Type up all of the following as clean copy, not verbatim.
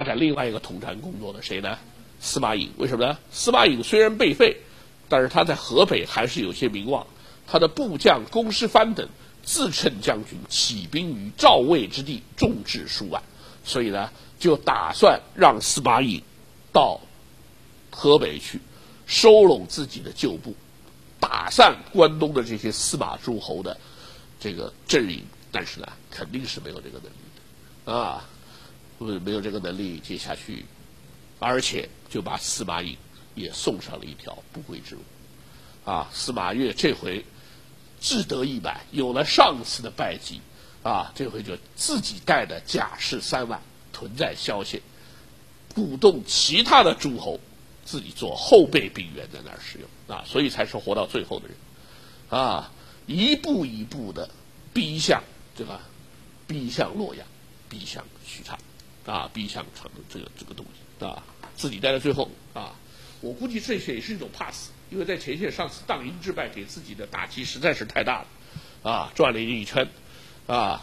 展另外一个统战工作的谁呢？司马颖。为什么呢？司马颖虽然被废，但是他在河北还是有些名望。他的部将公师藩等自称将军，起兵于赵魏之地，众志数万，所以呢，就打算让司马颖到河北去收拢自己的旧部，打散关东的这些司马诸侯的这个阵营。但是呢，肯定是没有这个能力的啊，没有这个能力接下去，而且就把司马颖也送上了一条不归之路啊。司马越这回志得意满，有了上次的败绩啊，这回就自己带的甲士3万屯在萧县，鼓动其他的诸侯自己做后备兵员在那儿使用啊，所以才是活到最后的人啊，一步一步的逼向洛阳，逼向许昌啊，逼向成这个东西啊，自己待在最后啊。我估计这些也是一种怕死，因为在前线上次荡营之败给自己的打击实在是太大了啊，转了一圈啊。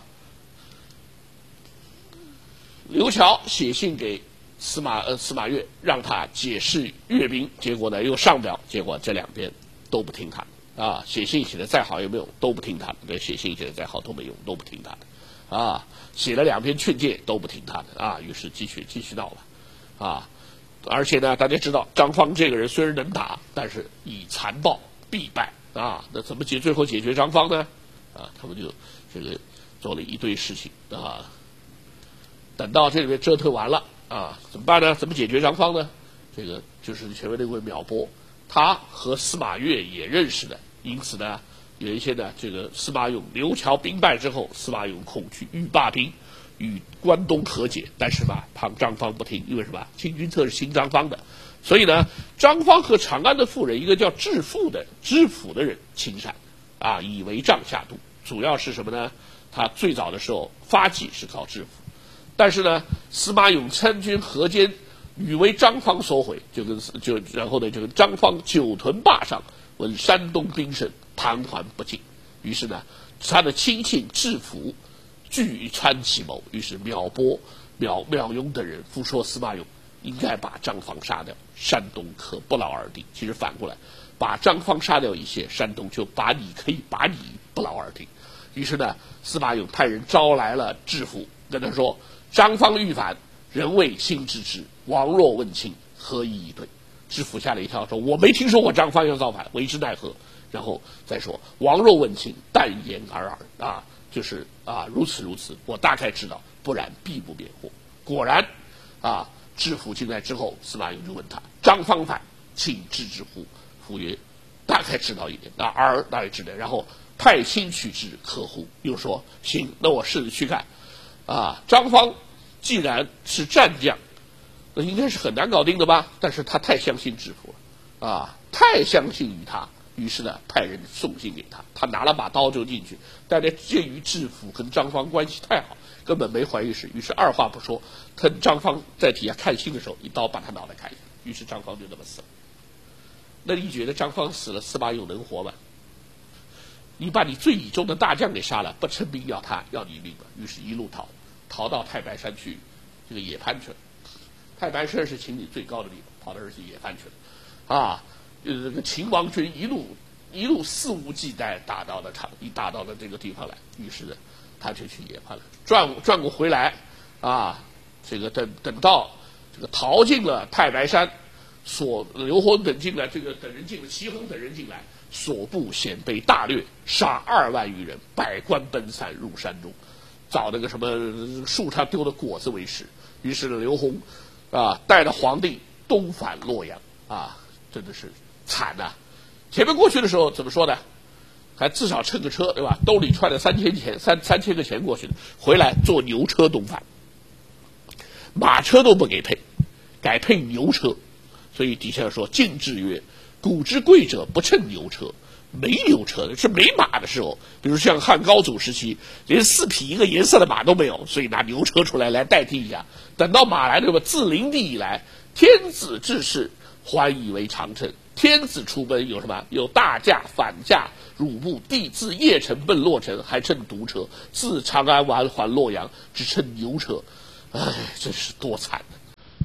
刘乔写信给司马越，让他解释阅兵，结果呢又上表，结果这两边都不听他啊，写信写的再好也没用，都不听他的；对，写信写的再好都没用，都不听他的啊。写了2篇劝诫都不听他的啊，于是继续闹了啊。而且呢，大家知道张方这个人虽然能打，但是以残暴必败啊。那怎么最后解决张方呢？啊，他们就这个做了一堆事情啊。等到这里面折腾完了啊，怎么办呢？怎么解决张方呢？这个就是前面那位苗波，他和司马越也认识的，因此呢，原先呢，这个司马永、刘乔兵败之后，司马永恐惧欲罢兵，与关东和解，但是吧，张方不听，因为什么？清君侧是亲张方的，所以呢，张方和长安的妇人，一个叫知府的人亲善，啊，以为帐下毒，主要是什么呢？他最早的时候发迹是靠知府，但是呢，司马永参军河间，屡为张方所毁，然后呢，这个张方久屯霸上，闻山东兵胜，盘桓不进，于是呢，他的亲信知府据参其谋，于是苗波、苗雍等人复说司马永应该把张方杀掉，山东可不劳而定。其实反过来，把张方杀掉一些，山东就可以把你不劳而定。于是呢，司马永派人招来了知府，跟他说：张方欲反，人谓卿知之，王若问卿，何以以对？知府吓了一跳，说：我没听说过张方要造反，为之奈何？然后再说：王若问卿，但言而啊。就是啊，如此，我大概知道，不然必不免祸。果然，啊，知府进来之后，司马永就问他：张方反，请知之乎？府曰：大概知道一点，大概知道。然后派卿取之，可乎？又说：行，那我试着去看。啊，张方既然是战将，那应该是很难搞定的吧？但是他太相信知府了，啊，太相信于他。于是呢，派人送信给他，他拿了把刀就进去。但是鉴于知府跟张方关系太好，根本没怀疑事，于是二话不说，趁张方在底下看信的时候，一刀把他脑袋砍下。于是张方就这么死了。那你觉得张方死了，司马永能活吗？你把你最倚重的大将给杀了，不称兵要你命吗？于是一路逃到太白山去，这个野攀去了。太白山是秦岭最高的地方，跑到这去野攀去了，啊。这个秦王军一路肆无忌惮打到了这个地方来，于是呢，他就去野攀了。转过回来，啊，这个等到这个逃进了太白山，刘宏等进来，齐衡等人进来，所部鲜卑大掠，杀2万余人，百官奔散入山中，找那个什么树上丢的果子为食。于是呢，刘宏啊带着皇帝东返洛阳啊，真的是惨呐！前面过去的时候怎么说的？还至少乘个车，对吧？兜里揣了3000个钱过去的，回来坐牛车东返，马车都不给配，改配牛车。所以底下说：晋制曰：古之贵者不乘牛车。没牛车的是没马的时候，比如像汉高祖时期，连4匹一个颜色的马都没有，所以拿牛车出来代替一下。等到马来了，自灵帝以来，天子治世，还以为常乘。天子出奔有什么？有大驾、反驾、汝部，帝自邺城奔洛城，还乘独车；自长安还洛阳，只乘牛车。哎，真是多惨！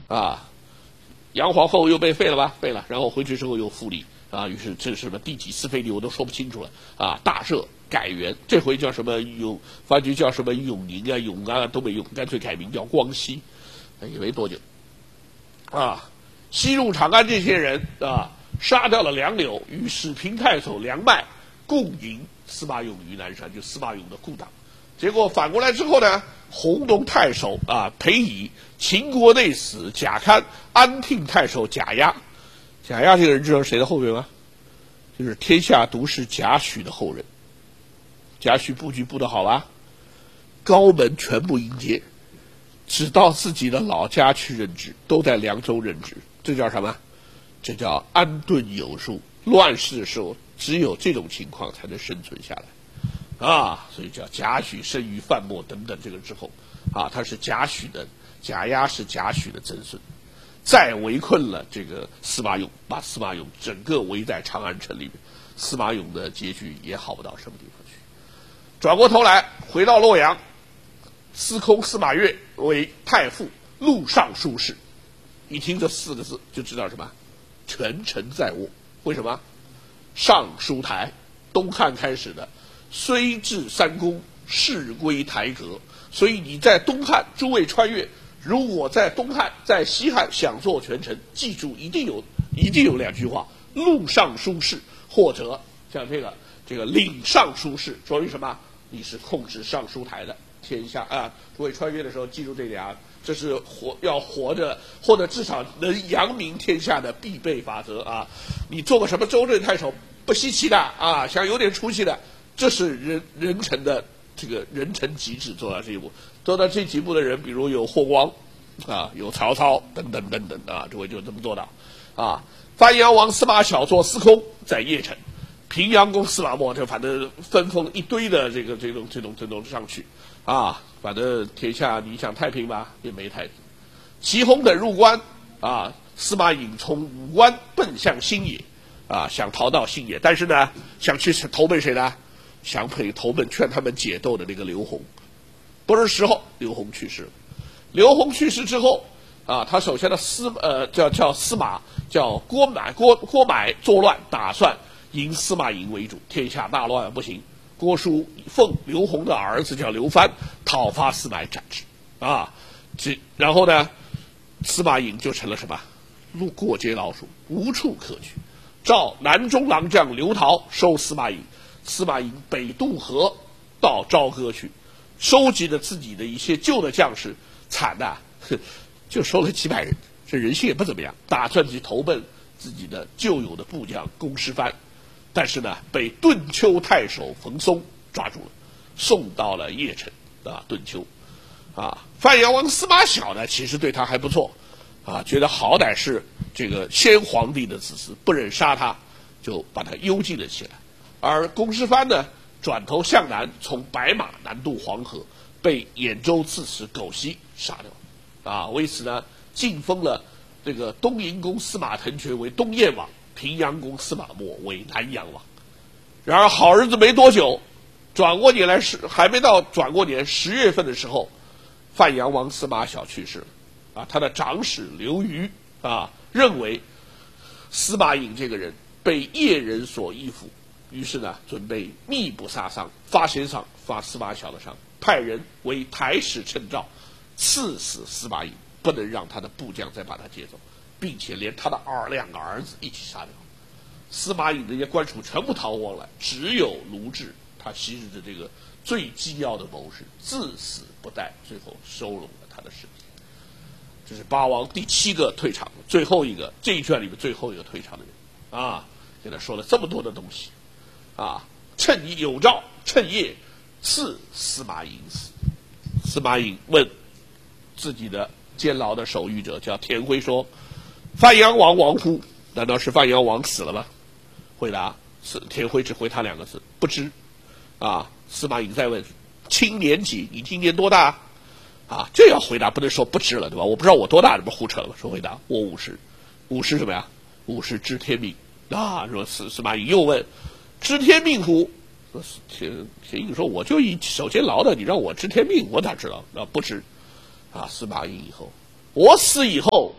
啊，杨皇后又被废了吧？废了，然后回去之后又复立啊，于是这是什么第几次废立我都说不清楚了啊。大赦改元，这回叫什么发觉叫什么永宁啊、永安啊都没用，干脆改名叫光熙，也没多久啊。西入长安这些人啊，杀掉了梁柳，与始平太守梁迈共迎司马永于南山，就司马永的故党。结果反过来之后呢，弘农太守啊裴乙、秦国内史贾堪、安定太守贾压。贾压这个人知道谁的后人吗？就是天下独是贾诩的后人。贾诩布局布得好吧？高门全部迎接，只到自己的老家去任职，都在凉州任职。这叫什么？这叫安顿有术。乱世的时候，只有这种情况才能生存下来啊！所以叫贾诩生于范墨等等这个之后啊，他是贾诩的，贾压是贾诩的曾孙，再围困了这个司马永，把司马永整个围在长安城里面，司马永的结局也好不到什么地方去。转过头来回到洛阳，司空司马越为太傅、录尚书事。一听这4个字就知道什么，权臣在握。为什么？尚书台，东汉开始的，虽至三公，事归台阁。所以你在东汉诸位穿越，如果在东汉在西汉想做权臣，记住一定有2句话：录尚书事，或者像这个领尚书事，说明什么？你是控制尚书台的天下啊！诸位穿越的时候记住这2，这是要活着，或者至少能扬名天下的必备法则啊！你做个什么州任太守不稀奇的啊，想有点出息的，这是人臣的这个人臣极致做到这一步。做到这几步的人，比如有霍光啊，有曹操等等等等啊，诸位就这么做到啊。番阳王司马晓做司空，在邺城。平阳公司马墨，就反正分封一堆的这种上去啊，反正天下你想太平吧，也没太平。齐弘等入关啊，司马颖从武关奔向新野啊，想逃到新野，但是呢，想去投奔谁呢？想投奔劝他们解斗的那个刘宏。不是时候，刘宏去世了。刘宏去世之后啊，他手下的叫司马叫郭买作乱，打算以司马颖为主，天下大乱不行。郭叔奉刘宏的儿子叫刘藩讨伐司马斩之啊，然后呢，司马颖就成了什么？过街老鼠，无处可去。召南中郎将刘陶收司马颖，司马颖北渡河到朝歌去，收集了自己的一些旧的将士，惨呐，就收了几百人，这人性也不怎么样，打算去投奔自己的旧有的部将公师藩。但是呢，被顿丘太守冯松抓住了，送到了邺城啊，顿丘啊。范阳王司马晓呢，其实对他还不错啊，觉得好歹是这个先皇帝的子嗣，不忍杀他，就把他幽禁了起来。而公师藩呢，转头向南，从白马南渡黄河，被兖州刺史苟晞杀掉啊。为此呢，晋封了这个东营公司马腾厥为东燕王，平阳公司马墨为南阳王。然而好日子没多久，转过年来还没到转过年10月份的时候，范阳王司马晓去世了啊。他的长史刘虞啊认为司马颖这个人被邺人所依附，于是呢准备密不杀伤，发先上发司马晓的伤，派人为台使趁诏，赐死司马颖，不能让他的部将再把他接走，并且连他的2个儿子一起杀掉。司马颖这些官属全部逃亡了，只有卢志，他昔日的这个最机要的谋士，自死不殆，最后收拢了他的尸体。这是八王第7个退场，最后一个，这一卷里面最后一个退场的人啊。现在说了这么多的东西啊，趁有诏，趁夜赐司马颖死。司马颖问自己的监牢的守御者叫田辉说：“范阳王亡乎？难道是范阳王死了吗？”回答是田辉只回他2个字：不知。啊，司马颖再问：“卿年几？你今年多大？”啊，这要回答不能说不知了，对吧？我不知道我多大，怎么胡扯了？说回答我50，什么呀？50知天命啊。说司马颖又问：“知天命乎？”田颖说：“我就守监牢的，你让我知天命，我哪知道？啊，不知。”啊，司马颖以后，我死以后，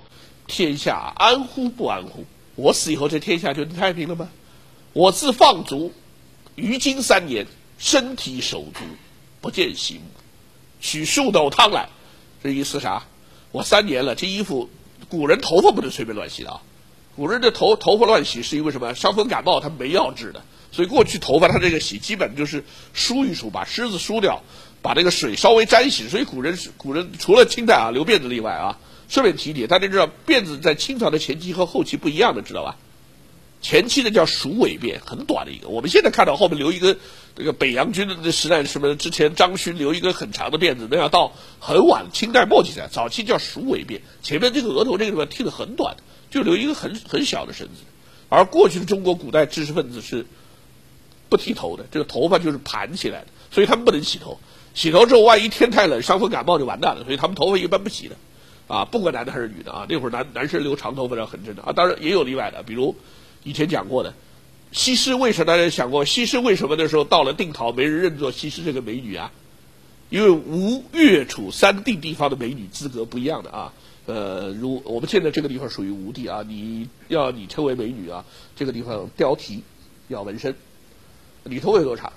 天下安乎不安乎？我死以后，这天下就太平了吗？我自放逐，于今3年，身体手足，不见洗目，取数斗汤来。这意思啥？我3年了，这衣服，古人头发不能随便乱洗的啊。古人的头发乱洗是因为什么？伤风感冒，他没药治的，所以过去头发他这个洗基本就是梳一梳，把虱子梳掉，把那个水稍微沾洗。所以古人除了清代啊留辫子例外啊。顺便提一点，大家知道辫子在清朝的前期和后期不一样的，知道吧？前期的叫鼠尾辫，很短的一个。我们现在看到后面留一个这个北洋军的时代，什么之前张勋留一个很长的辫子，那要到很晚清代末期才，早期叫鼠尾辫，前面这个额头这个地方剃得很短，就留一个很小的绳子。而过去的中国古代知识分子是不剃头的，这个头发就是盘起来的，所以他们不能洗头。洗头之后，万一天太冷，伤风感冒就完蛋了，所以他们头发一般不洗的。啊，不管男的还是女的啊，那会儿男生留长头发是很正常啊，当然也有例外的，比如以前讲过的西施，为什么大家想过西施为什么那时候到了定陶没人认作西施这个美女啊？因为吴越楚3地地方的美女资格不一样的啊。如我们现在这个地方属于吴地啊，你称为美女啊，这个地方貂皮要纹身，你头发有多长？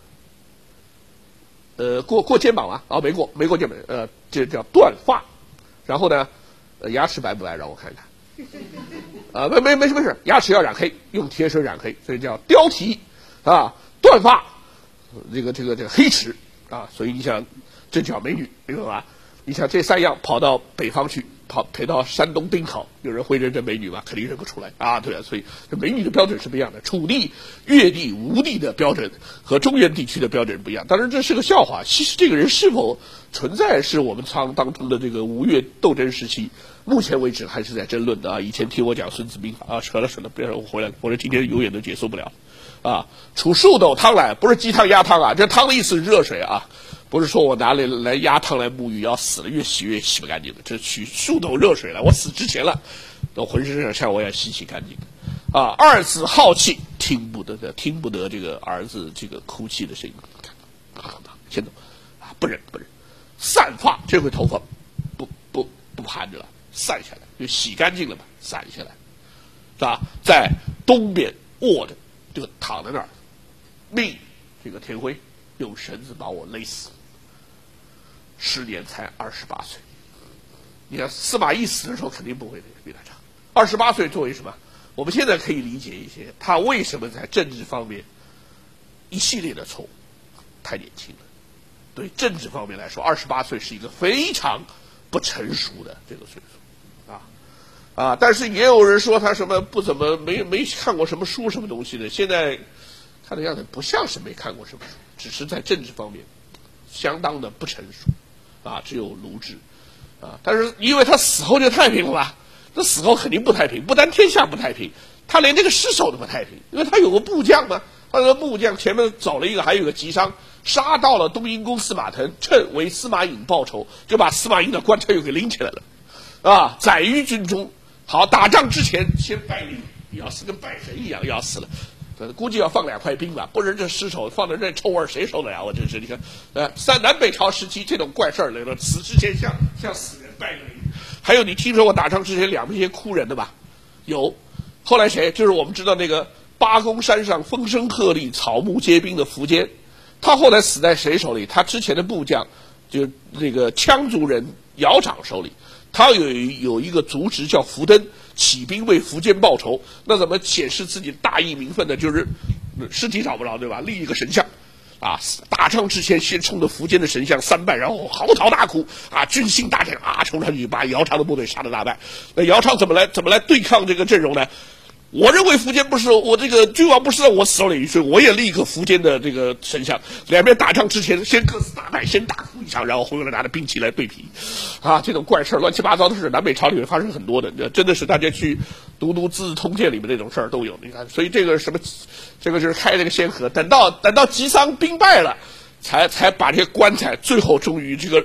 过肩膀啊？没过肩膀，这叫断发。然后呢，牙齿白不白？让我看看。没事，牙齿要染黑，用贴身染黑，所以叫貂皮啊，断发，这个黑齿啊，所以你想，这叫美女，明白吧？你想这3样跑到北方去，陪到山东定陶，有人会认这美女吗？肯定认不出来啊，对啊，所以这美女的标准是不一样的，楚地、越地、吴地的标准和中原地区的标准不一样。当然这是个笑话，其实这个人是否存在是我们当中的这个吴越斗争时期，目前为止还是在争论的啊。以前听我讲《孙子兵法》啊，扯了，不要让我回来了，我这今天永远都结束不了啊。储数斗汤来，不是鸡汤鸭汤啊，这汤的意思是热水啊。不是说我拿来压汤来沐浴，要死了越洗越洗不干净的，这取数斗热水来，我死之前了，我浑身上下我要洗干净的啊。二子好气，听不得这个儿子这个哭泣的声音，先走啊，不忍。散发，这回头发不盘着了，散下来，就洗干净了嘛，散下来，是吧？在东边卧着，就躺在那儿，命这个田辉用绳子把我勒死。10年才28岁，你看司马懿死的时候肯定不会比他长。28岁作为什么？我们现在可以理解一些，他为什么在政治方面一系列的错误，太年轻了。对政治方面来说，28岁是一个非常不成熟的这个岁数，但是也有人说他什么不怎么没看过什么书什么东西的，现在看的样子不像是没看过什么书，只是在政治方面相当的不成熟。只有卢植，但是因为他死后就太平了吧？这死后肯定不太平，不单天下不太平，他连这个尸首都不太平，因为他有个部将嘛，他那个部将前面走了一个，还有一个吉商，杀到了东阴公司马腾，趁为司马颖报仇，就把司马颖的官差又给拎起来了，载于军中。好，打仗之前先拜礼，要死跟拜神一样，要死了。估计要放2块冰吧，不然这尸首放在这臭味谁受得了？我真是，你看，南北朝时期这种怪事儿来了，死之前向死人拜个礼。还有你听说过打仗之前两些哭人的吧？有，后来谁？就是我们知道那个八公山上风声鹤唳、草木皆兵的苻坚，他后来死在谁手里？他之前的部将就那个羌族人姚长手里。他有一个族侄叫苻登，起兵为苻坚报仇，那怎么显示自己大义名分呢？就是尸体找不着，对吧？立一个神像，打仗之前先冲着苻坚的神像3拜，然后嚎啕大哭，军心大振，冲上去把姚苌的部队杀得大败。那姚苌怎么来对抗这个阵容呢？我认为苻坚不是我这个君王不是在我手里，所以我也立一个苻坚的这个神像。两边打仗之前先各自大败，先大哭一场，然后回来拿着兵器来对皮，这种怪事乱七八糟的事，南北朝里面发生很多的，真的是大家去读《资治通鉴》里面那种事儿都有。你看，所以这个就是开这个先河，等到吉桑兵败了，才把这些棺材最后终于这个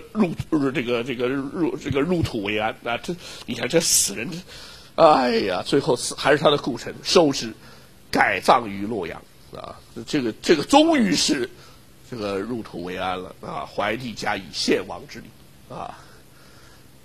入土为安。你看这死人。哎呀，最后还是他的故城收之，改葬于洛阳这个终于是这个入土为安了怀帝加以献王之礼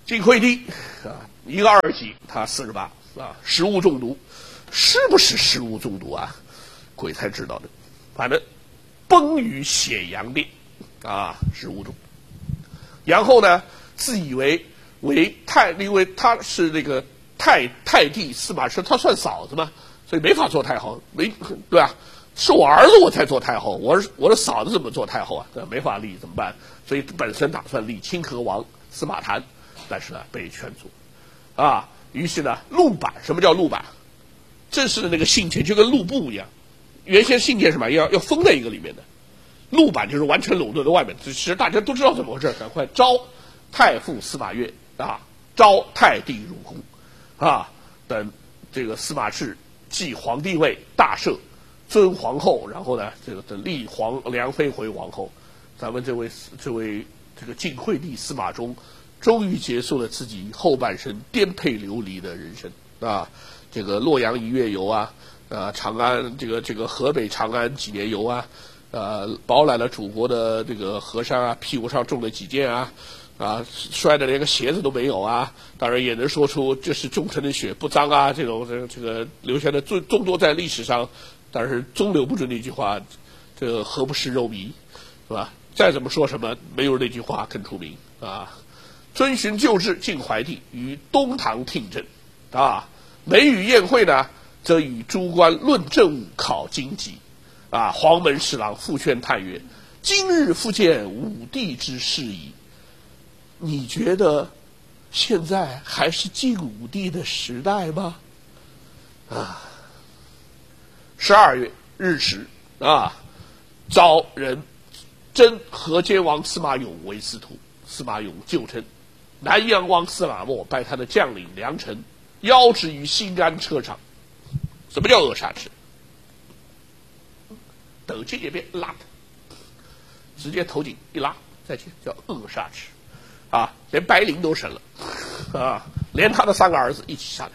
晋惠帝啊，一个2级，他48啊，食物中毒，是不是食物中毒啊？鬼才知道的，反正崩于显阳殿啊，食物中。然后呢，自以为因为他是那个太帝司马师，他算嫂子嘛，所以没法做太后，对吧？是我儿子我才做太后，我的嫂子怎么做太后啊？这没法立，怎么办？所以本身打算立清河王司马谈，但是呢被劝阻，啊，于是呢录版，什么叫录版？正式的那个信件就跟录簿一样，原先信件是什么要封在一个里面的，录版就是完全垄断在外面。其实大家都知道怎么回事，赶快召太傅司马越啊，召太帝入宫啊，等这个司马氏继皇帝位，大赦。尊皇后，然后呢，这个立梁妃为王后。咱们这位这个晋惠帝司马衷，终于结束了自己后半生颠沛流离的人生啊！这个洛阳一月游啊，长安这个河北长安几年游啊，饱览了祖国的这个河山啊，屁股上中了几箭啊，摔得连个鞋子都没有啊！当然也能说出这是忠臣的血不脏啊，这个留下的众多在历史上。但是终留不住那句话，这个何不食肉糜，是吧？再怎么说什么，没有那句话更出名啊！遵循旧制，晋怀帝于东堂听政，啊，每与宴会呢，则与诸官论政务，考经籍，啊，黄门侍郎复劝叹曰：“今日复见武帝之事矣。”你觉得现在还是晋武帝的时代吗？啊！12月日时啊，召人征河间王司马永为司徒，司马永就称南阳王司马默拜他的将领梁臣，邀之于新安车场。什么叫扼杀之？斗劲一边拉他，直接头颈一拉，再见，叫扼杀之。啊，连白灵都审了，啊，连他的3个儿子一起下来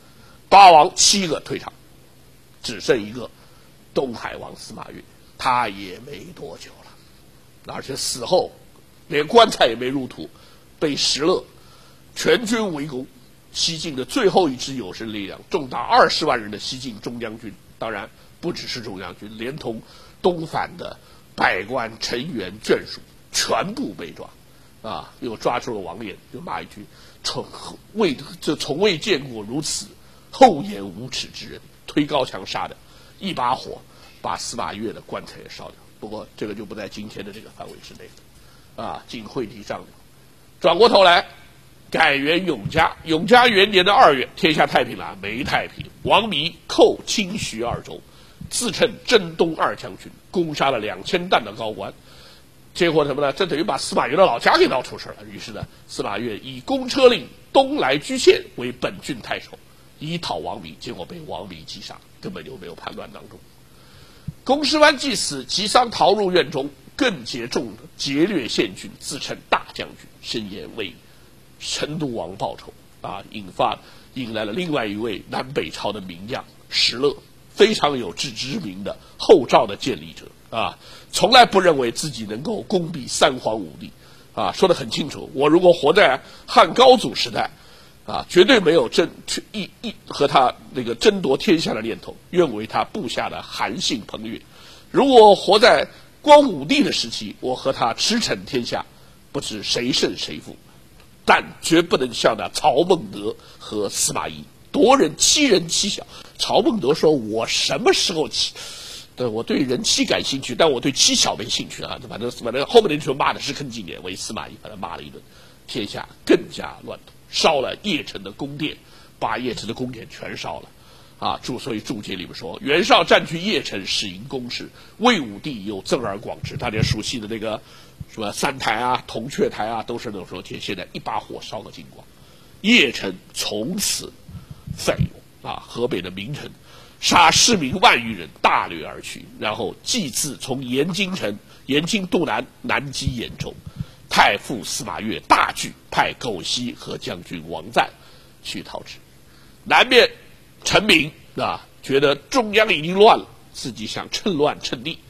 ，8王7个退场。只剩一个东海王司马越，他也没多久了，而且死后连棺材也没入土，被石勒全军围攻。西晋的最后一支有生力量，重达20万人的西晋中将军，当然不只是中将军，连同东返的百官成员眷属全部被抓，啊，又抓住了王衍，就骂一句：从未见过如此厚颜无耻之人。推高墙杀的，一把火把司马越的棺材也烧掉。不过这个就不在今天的这个范围之内了，啊，晋惠帝上了。转过头来，改元永嘉。永嘉元年的2月，天下太平了，没太平。王弥寇清徐2州，自称征东2将军，攻杀了2000担的高官。结果什么呢？这等于把司马越的老家给闹出事了。于是呢，司马越以公车令东来居县为本郡太守。以讨王弥，结果被王弥击杀，根本就没有叛乱当中。公师湾既死，吉桑逃入院中，更结劫掠县郡，自称大将军，申言为成都王报仇啊，引来了另外一位南北朝的名将石勒，非常有自知之明的后赵的建立者啊，从来不认为自己能够攻避3皇5帝啊，说得很清楚，我如果活在汉高祖时代。啊，绝对没有和他那个争夺天下的念头，愿为他部下的韩信、彭越。如果活在光武帝的时期，我和他驰骋天下，不知谁胜谁负，但绝不能像那曹孟德和司马懿夺人欺人妻小。曹孟德说：“我什么时候我对人妻感兴趣，但我对妻小没兴趣啊。”反正后面那句骂的是坑经典，为司马懿把他骂了一顿，天下更加乱动。烧了邺城的宫殿，把邺城的宫殿全烧了，啊，所以注解里面说，袁绍占据邺城，始迎宫事，魏武帝又增而广之。大家熟悉的那个什么三台啊、铜雀台啊，都是那种说，现在一把火烧个精光，邺城从此废用啊，河北的名城，杀市民10000余人，大掠而去，然后祭祀从延津渡南击兖州。太傅司马越大惧，派苟晞和将军王赞去讨之。南面陈明啊，觉得中央已经乱了，自己想趁乱趁地，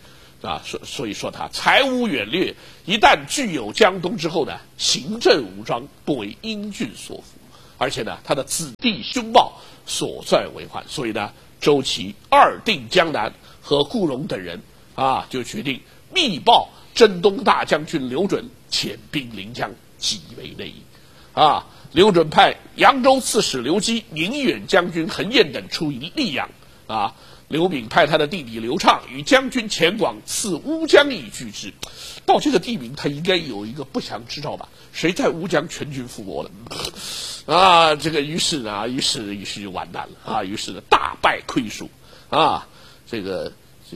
所以说他才无远略，一旦具有江东之后呢，行政武装不为英俊所服，而且呢，他的子弟凶暴，所在为患。所以呢，周琦二定江南，和顾荣等人就决定密报征东大将军刘准遣兵临江，即为内应。刘准派扬州刺史刘基、宁远将军横彦等出营溧阳。刘炳派他的弟弟刘畅与将军钱广刺乌江以拒之。到这个地名，他应该有一个不祥之兆吧？谁在乌江全军覆没了？这个于是就完蛋了于是呢，大败亏输这个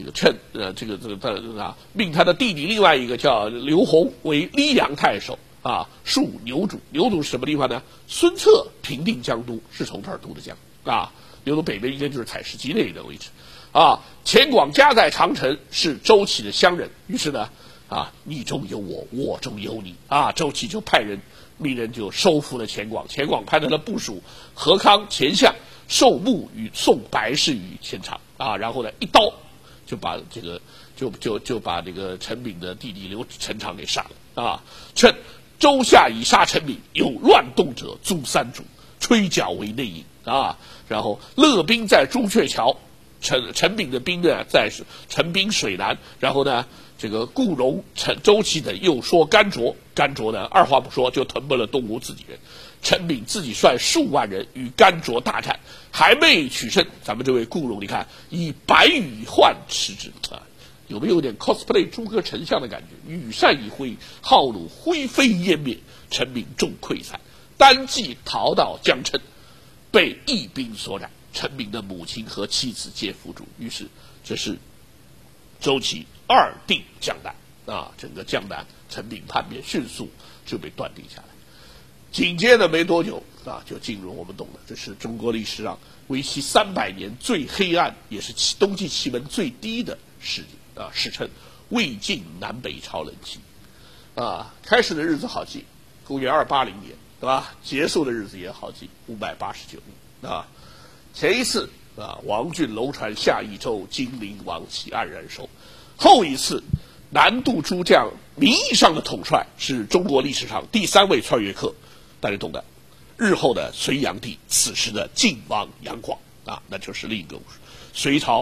命他的弟弟另外一个叫刘弘为溧阳太守戍牛渚。牛渚是什么地方呢？孙策平定江都是从这儿渡的江牛渚北边应该就是采石矶那个位置钱广家在长城，是周琦的乡人。于是呢你中有我，我中有你周琦就命人就收服了钱广。钱广派他的部属何康、钱相受募与送白氏于前场然后呢一刀就把这个就把这个陈炳的弟弟刘陈长给杀了趁周下已杀陈炳，有乱动者诛三主，吹角为内应然后勒兵在朱雀桥，陈炳的兵呢在陈兵水南，然后呢这个顾荣、周琦等又说甘卓呢二话不说就屯奔了东吴自己人。陈炳自己率数万人与甘卓大战，还未取胜。咱们这位顾荣，你看以白羽换持之有没有点 cosplay 诸葛丞相的感觉？羽扇一挥，号弩灰飞烟灭，陈炳众溃散，单骑逃到江城，被义兵所斩。陈炳的母亲和妻子皆伏诛。于是这是周琦二定江南整个江南陈炳叛变迅速就被断定下来。紧接着没多久就进入我们懂的，这是中国历史上为期300年最黑暗，也是冬季气温最低的时称魏晋南北朝冷期开始的日子好记，公元280年，对吧？结束的日子也好记，589年前一次王浚楼船下益州，金陵王旗黯然收。后一次南渡诸将名义上的统帅是中国历史上第3位穿越客，大家懂的，日后的隋炀帝，此时的晋王杨广那就是另一个故事。隋朝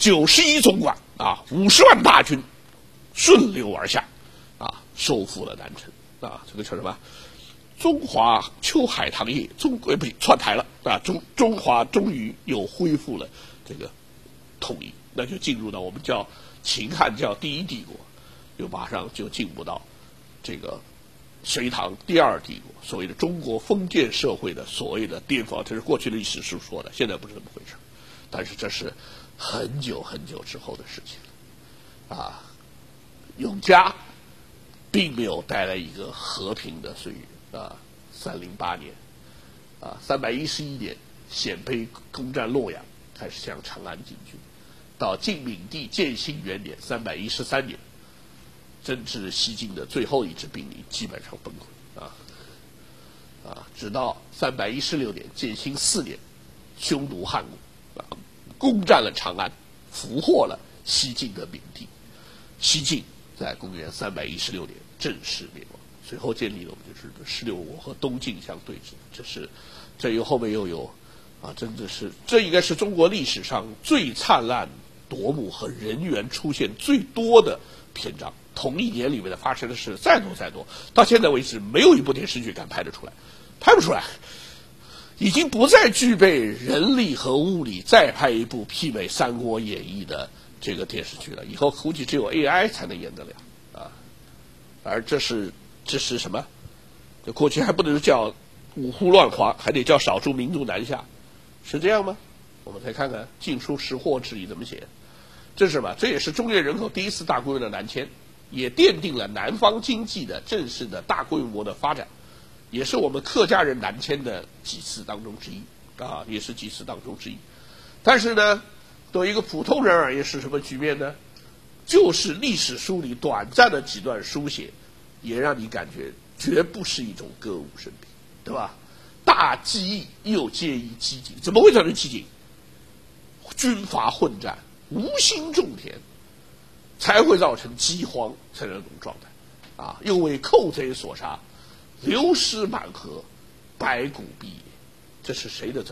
91总管50万大军顺流而下收复了南城这个叫什么？中华秋海棠叶，窜台了中华终于又恢复了这个统一，那就进入到我们叫秦汉叫第一帝国，就马上就进入到这个隋唐第二帝国，所谓的中国封建社会的所谓的巅峰。这是过去的历史书说的，现在不是这么回事，但是这是很久很久之后的事情永嘉并没有带来一个和平的岁月308年311年鲜卑攻占洛阳，开始向长安进军，到晋闵帝建兴元年313年，征至西晋的最后一支兵力基本上崩溃直到316年建兴4年，匈奴汉国攻占了长安，俘获了西晋的闵帝。西晋在公元316年正式灭亡，随后建立了我们就是16国和东晋相对峙。这后面又有真的是这应该是中国历史上最灿烂夺目和人员出现最多的篇章。同一年里面的发生的事再多，到现在为止没有一部电视剧敢拍得出来，拍不出来，已经不再具备人力和物力再拍一部媲美《三国演义》的这个电视剧了。以后估计只有 AI 才能演得了而这是什么？这过去还不能叫五胡乱华，还得叫少数民族南下，是这样吗？我们再看看《晋书·识货志》里怎么写。这是什么？这也是中原人口第一次大规模的南迁，也奠定了南方经济的正式的大规模的发展，也是我们客家人南迁的几次当中之一也是几次当中之一。但是呢，对一个普通人而言是什么局面呢？就是历史书里短暂的几段书写，也让你感觉绝不是一种歌舞升平，对吧？大技艺又皆宜机警，怎么会造成机警？军阀混战，无心种田， 才会造成饥荒这种状态，啊，又为寇贼所杀，流失满河，百谷毕业，这是谁的责任？